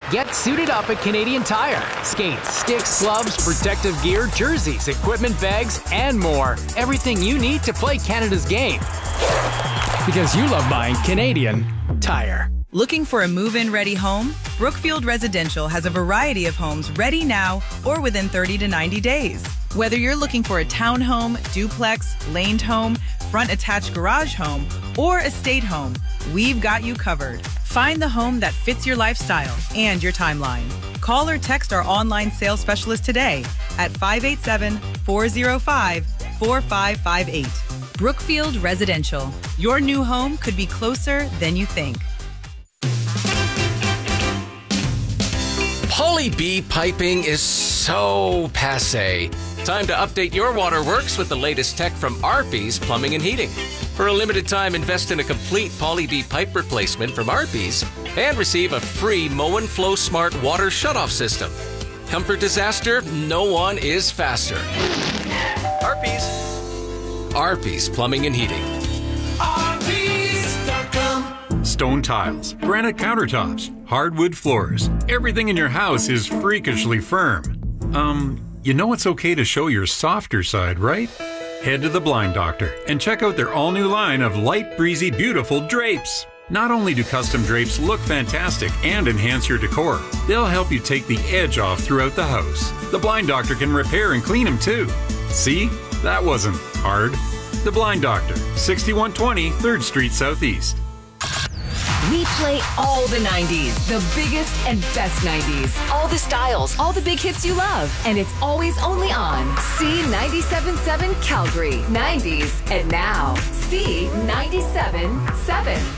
Get suited up at Canadian Tire. Skates, sticks, gloves, protective gear, jerseys, equipment, bags, and more. Everything you need to play Canada's game. Because you love buying Canadian Tire. Looking for a move-in ready home? Brookfield Residential has a variety of homes ready now or within 30 to 90 days. Whether you're looking for a townhome, duplex, laned home, front attached garage home, or estate home, we've got you covered. Find the home that fits your lifestyle and your timeline. Call or text our online sales specialist today at 587-405-4558. Brookfield Residential. Your new home could be closer than you think. Poly B piping is so passé. Time to update your waterworks with the latest tech from Arby's Plumbing and Heating. For a limited time, invest in a complete Poly B pipe replacement from Arby's and receive a free Moen Flow Smart water shutoff system. Comfort disaster, no one is faster. Arby's Plumbing and Heating. Arby's.com. Stone tiles, granite countertops, hardwood floors. Everything in your house is freakishly firm. You know it's okay to show your softer side, right? Head to the Blind Doctor and check out their all-new line of light, breezy, beautiful drapes. Not only do custom drapes look fantastic and enhance your decor, they'll help you take the edge off throughout the house. The Blind Doctor can repair and clean them too. See? That wasn't hard. The Blind Doctor, 6120 3rd Street Southeast. We play all the 90s, the biggest and best 90s. All the styles, all the big hits you love. And it's always only on C97.7 Calgary. 90s and now C97.7.